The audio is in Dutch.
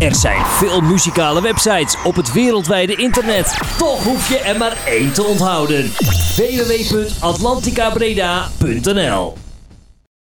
Er zijn veel muzikale websites op het wereldwijde internet. Toch hoef je er maar één te onthouden. www.atlanticabreda.nl